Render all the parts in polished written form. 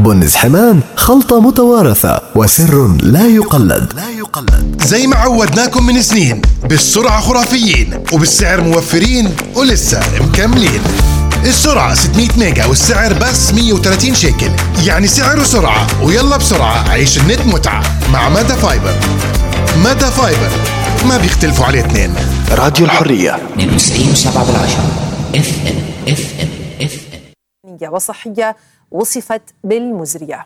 بنز حمام خلطة متوارثة وسر لا يقلد. زي ما عودناكم من سنين، بالسرعة خرافيين وبالسعر موفرين ولسه مكملين. السرعة 600 ميجا والسعر بس 130 شيكل، يعني سعر وسرعة. ويلا بسرعة عيش النت متعة مع مدى فايبر. مدى فايبر ما بيختلفوا عليه اثنين. راديو الحرية 92.7 FM. وصحية وصفت بالمزرية.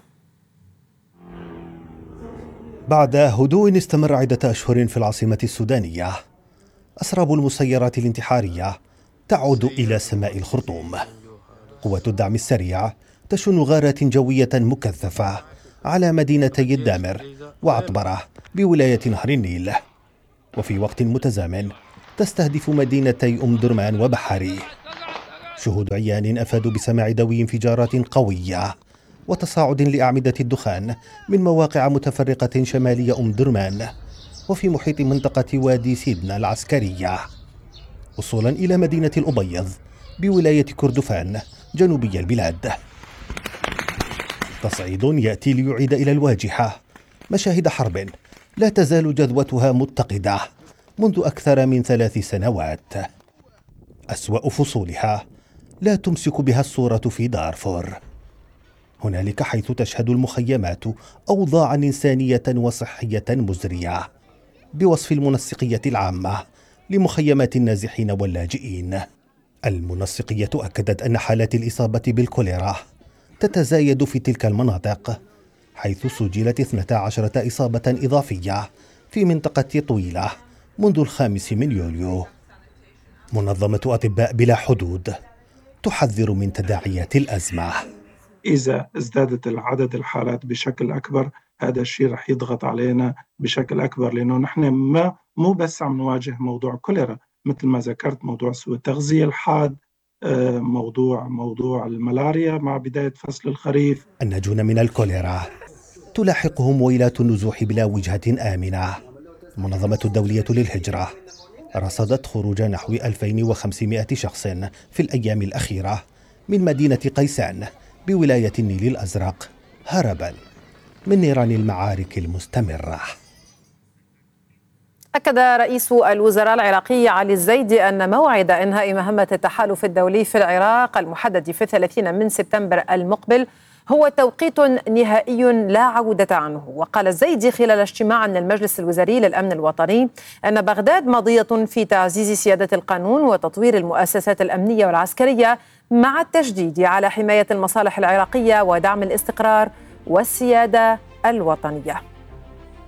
بعد هدوء استمر عدة أشهر في العاصمة السودانية، أسراب المسيرات الانتحارية تعود إلى سماء الخرطوم. قوة الدعم السريع تشن غارات جوية مكثفة على مدينتي الدامر وعطبرة بولاية نهر النيل، وفي وقت متزامن تستهدف مدينتي أم درمان وبحري. شهود عيان أفادوا بسماع دوي انفجارات قوية وتصاعد لأعمدة الدخان من مواقع متفرقة شمالي أم درمان وفي محيط منطقة وادي سيدنا العسكرية، وصولا إلى مدينة الأبيض بولاية كردفان جنوبي البلاد. تصعيد يأتي ليعيد إلى الواجهة مشاهد حرب لا تزال جذوتها متقدة منذ أكثر من 3 سنوات، أسوأ فصولها لا تمسك بها الصورة في دارفور. هنالك حيث تشهد المخيمات أوضاعا إنسانية وصحية مزرية بوصف المنسقية العامة لمخيمات النازحين واللاجئين. المنسقية أكدت أن حالات الإصابة بالكوليرا تتزايد في تلك المناطق، حيث سجلت 12 إصابة إضافية في منطقة طويلة منذ 5 يوليو. منظمة أطباء بلا حدود تحذر من تداعيات الأزمة. إذا ازدادت العدد الحالات بشكل أكبر، هذا الشيء رح يضغط علينا بشكل أكبر، لأنه نحن مو بس عم نواجه موضوع كوليرا، مثل ما ذكرت موضوع سوء التغذية الحاد، موضوع الملاريا مع بداية فصل الخريف. الناجون من الكوليرا تلاحقهم ويلات النزوح بلا وجهة آمنة. المنظمة الدولية للهجرة رصدت خروج نحو 2500 شخص في الأيام الأخيرة من مدينة قيسان بولاية النيل الأزرق هربا من نيران المعارك المستمرة. أكد رئيس الوزراء العراقي علي الزيدي أن موعد إنهاء مهمة التحالف الدولي في العراق المحدد في 30 من سبتمبر المقبل هو توقيت نهائي لا عودة عنه. وقال الزيدي خلال اجتماع للمجلس الوزاري للأمن الوطني أن بغداد ماضية في تعزيز سيادة القانون وتطوير المؤسسات الأمنية والعسكرية مع التشديد على حماية المصالح العراقية ودعم الاستقرار والسيادة الوطنية.